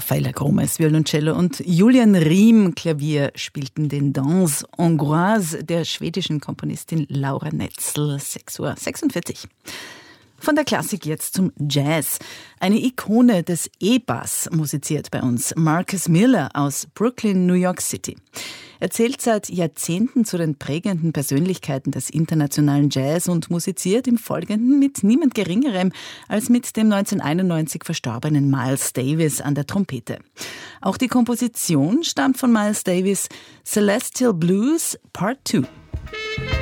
Raffaella Gromes, Violoncello und Julian Riem, Klavier, spielten den Danse Hongroise der schwedischen Komponistin Laura Netzel, 6:46 Uhr. Von der Klassik jetzt zum Jazz. Eine Ikone des E-Bass musiziert bei uns Marcus Miller aus Brooklyn, New York City. Er zählt seit Jahrzehnten zu den prägenden Persönlichkeiten des internationalen Jazz und musiziert im Folgenden mit niemand Geringerem als mit dem 1991 verstorbenen Miles Davis an der Trompete. Auch die Komposition stammt von Miles Davis, Celestial Blues Part 2.